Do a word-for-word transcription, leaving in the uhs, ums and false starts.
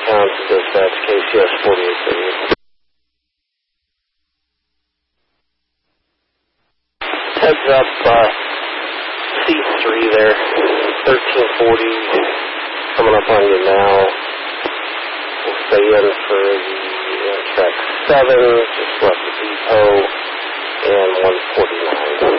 County Dispatch, K C S forty-eight thirty. Heads up, uh, C three there, thirteen forty, coming up on you now. We'll stay in for the track seven, just left the depot, and one forty-nine.